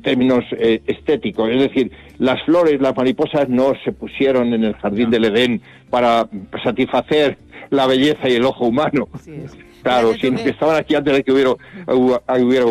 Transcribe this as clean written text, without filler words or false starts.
términos estéticos. Es decir, las flores, las mariposas no se pusieron en el jardín del Edén para satisfacer la belleza y el ojo humano. Claro, sino que estaban aquí antes de que hubiera